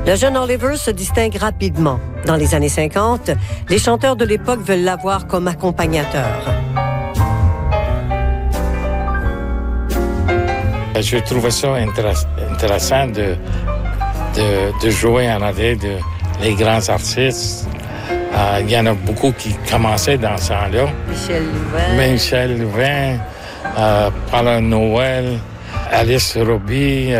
Le jeune Oliver se distingue rapidement. Dans les années 50, les chanteurs de l'époque veulent l'avoir comme accompagnateur. Je trouvais ça intéressant de jouer en arrière les grands artistes. Il y en a beaucoup qui commençaient dans ce temps-là. Michel Louvain, Paul Noël, Alice Robbie,